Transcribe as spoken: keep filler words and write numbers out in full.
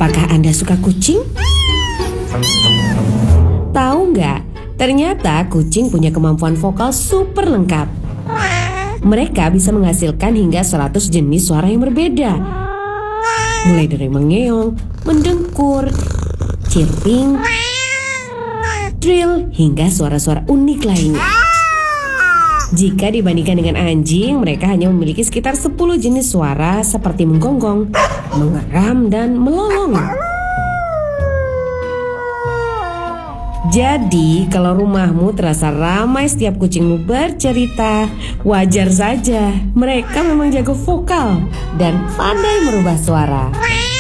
Apakah Anda suka kucing? Tahu nggak? Ternyata kucing punya kemampuan vokal super lengkap. Mereka bisa menghasilkan hingga seratus jenis suara yang berbeda. Mulai dari mengeong, mendengkur, chirping, trill, hingga suara-suara unik lainnya. Jika dibandingkan dengan anjing, mereka hanya memiliki sekitar sepuluh jenis suara seperti menggonggong, mengeram, dan melolong. Jadi, kalau rumahmu terasa ramai setiap kucingmu bercerita, wajar saja. Mereka memang jago vokal dan pandai merubah suara.